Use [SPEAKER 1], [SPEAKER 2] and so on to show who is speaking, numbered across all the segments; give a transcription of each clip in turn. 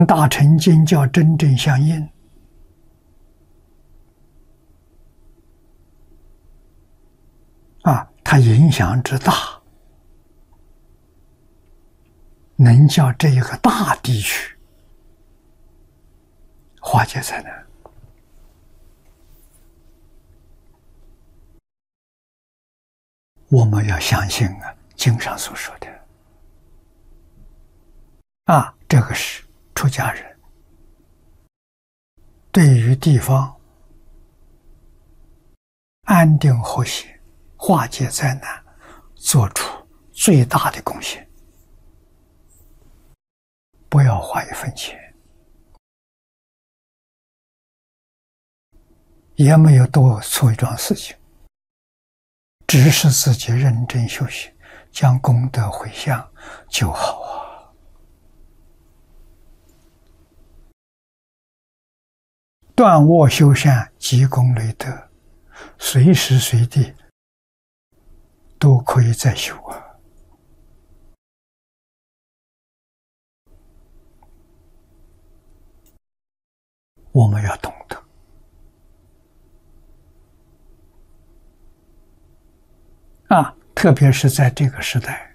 [SPEAKER 1] 大乘经教真正相应，它影响之大，能叫这一个大地区化解灾难。我们要相信经上所说的这个是出家人对于地方安定和谐、化解灾难做出最大的贡献。不要花一分钱，也没有多做一桩事情，只是自己认真修行，将功德回向就好啊。断恶修善，积功累德，随时随地都可以再修啊。我们要懂得特别是在这个时代，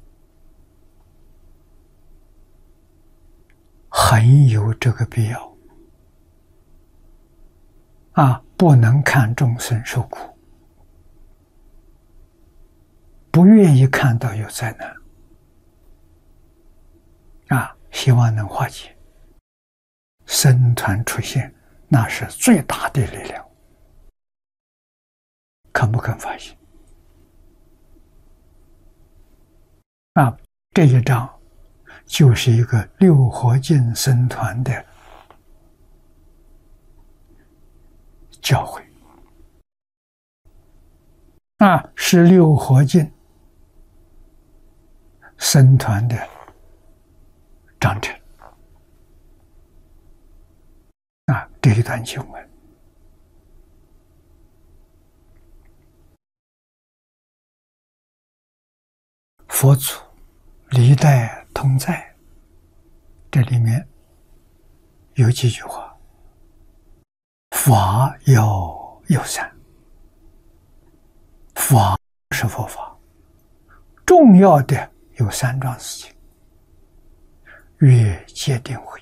[SPEAKER 1] 很有这个必要不能看众生受苦，不愿意看到有灾难希望能化解。僧团出现，那是最大的力量，肯不肯发现这一章就是一个六合敬僧团的教诲是六合敬僧团的章程这一段经文，佛祖历代同在，这里面有几句话：法要有三，法是佛法，重要的有三桩事情：约戒定慧。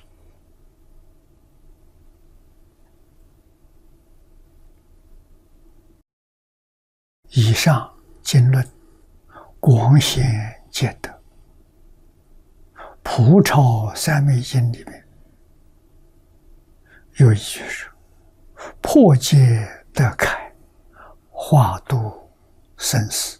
[SPEAKER 1] 以上经论广显戒德，普超三昧经里面有一句说：破戒得开，化度生死。